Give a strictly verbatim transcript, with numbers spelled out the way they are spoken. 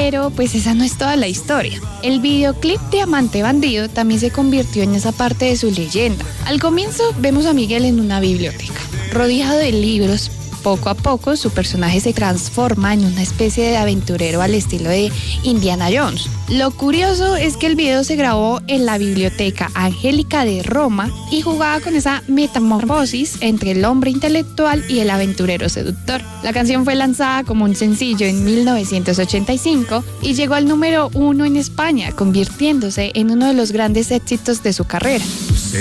Pero pues esa no es toda la historia. El videoclip de Amante Bandido también se convirtió en esa parte de su leyenda. Al comienzo vemos a Miguel en una biblioteca, rodeado de libros. Poco a poco su personaje se transforma en una especie de aventurero al estilo de Indiana Jones. Lo curioso es que el video se grabó en la Biblioteca Angélica de Roma y jugaba con esa metamorfosis entre el hombre intelectual y el aventurero seductor. La canción fue lanzada como un sencillo en mil novecientos ochenta y cinco y llegó al número uno en España, convirtiéndose en uno de los grandes éxitos de su carrera.